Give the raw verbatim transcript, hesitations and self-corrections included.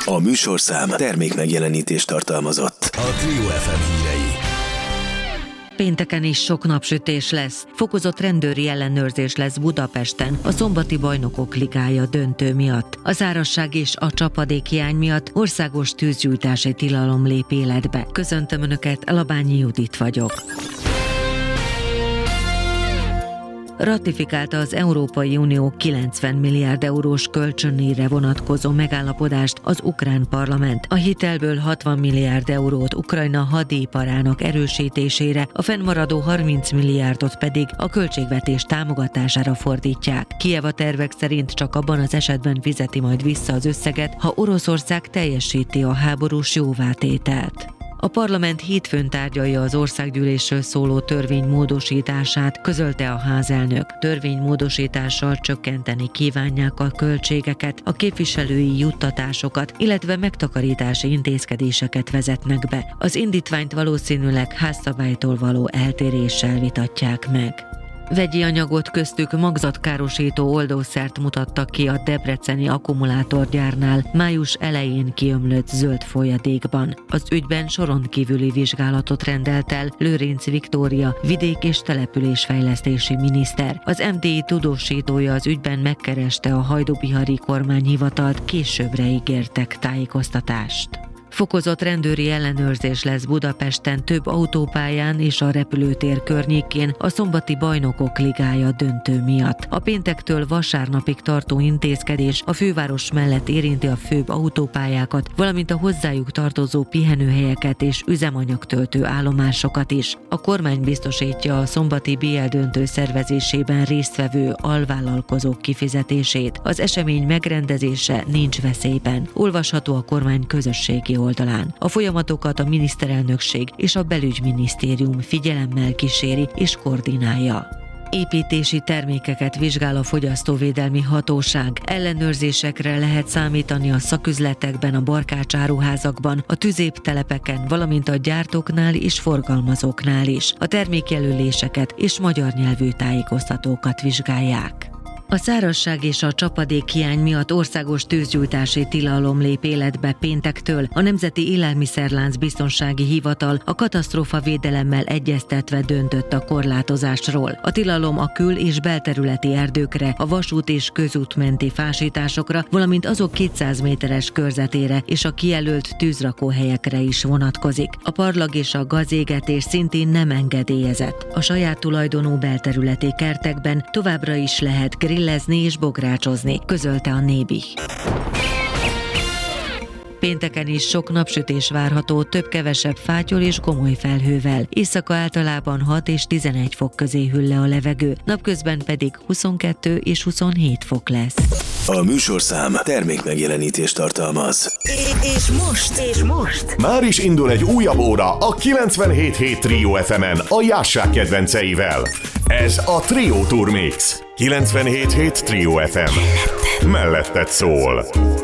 A műsorszám termék megjelenítést tartalmazott. A Trio ef em hírei. Pénteken is sok napsütés lesz. Fokozott rendőri ellenőrzés lesz Budapesten a szombati Bajnokok Ligája döntő miatt. A szárazság és a csapadékhiány miatt országos tűzgyújtási tilalom lép életbe. Köszöntöm Önöket, Labányi Judit vagyok. Ratifikálta az Európai Unió kilencven milliárd eurós kölcsönére vonatkozó megállapodást az ukrán parlament. A hitelből hatvan milliárd eurót Ukrajna hadiiparának erősítésére, a fennmaradó harminc milliárdot pedig a költségvetés támogatására fordítják. Kijev a tervek szerint csak abban az esetben fizeti majd vissza az összeget, ha Oroszország teljesíti a háborús jóvátételt. A parlament hétfőn tárgyalja az országgyűlésről szóló törvény módosítását, közölte a házelnök. Törvénymódosítással csökkenteni kívánják a költségeket, a képviselői juttatásokat, illetve megtakarítási intézkedéseket vezetnek be. Az indítványt valószínűleg házszabálytól való eltéréssel vitatják meg. Vegyi anyagot, köztük magzatkárosító oldószert mutattak ki a debreceni akkumulátorgyárnál május elején kiömlött zöld folyadékban. Az ügyben soron kívüli vizsgálatot rendelt el Lőrinc Viktória, vidék- és településfejlesztési miniszter. Az em té i tudósítója az ügyben megkereste a hajdúbihari kormányhivatalt, későbbre ígértek tájékoztatást. Fokozott rendőri ellenőrzés lesz Budapesten több autópályán és a repülőtér környékén a szombati Bajnokok Ligája döntő miatt. A péntektől vasárnapig tartó intézkedés a főváros mellett érinti a főbb autópályákat, valamint a hozzájuk tartozó pihenőhelyeket és üzemanyagtöltő állomásokat is. A kormány biztosítja a szombati bé el döntő szervezésében résztvevő alvállalkozók kifizetését. Az esemény megrendezése nincs veszélyben. Olvasható a kormány közösségi oldalán. A folyamatokat a miniszterelnökség és a belügyminisztérium figyelemmel kíséri és koordinálja. Építési termékeket vizsgál a Fogyasztóvédelmi Hatóság. Ellenőrzésekre lehet számítani a szaküzletekben, a barkácsáruházakban, a tüzéptelepeken, valamint a gyártóknál és forgalmazóknál is. A termékjelöléseket és magyar nyelvű tájékoztatókat vizsgálják. A szárazság és a csapadékhiány miatt országos tűzgyújtási tilalom lép életbe péntektől. A Nemzeti Élelmiszerlánc Biztonsági Hivatal a katasztrófavédelemmel egyeztetve döntött a korlátozásról. A tilalom a kül- és belterületi erdőkre, a vasút és közút menti fásításokra, valamint azok kétszáz méteres körzetére és a kijelölt tűzrakóhelyekre is vonatkozik. A parlag és a gazégetés szintén nem engedélyezett. A saját tulajdonú belterületi kertekben továbbra is lehet grillezni és bográcsozni, közölte a Nébi. Pénteken is sok napsütés várható, több-kevesebb fátyol és gomoly felhővel. Éjszaka általában hat és tizenegy fok közé hűl le a levegő, napközben pedig huszonkettő és huszonhét fok lesz. A műsorszám termék megjelenítést tartalmaz. És most, és most már is indul egy újabb óra a kilencvenhét hét Trio ef emen a Jássák kedvenceivel. Ez a Trio Tour Mix. kilencvenhét hét Trio ef em. Melletted szól.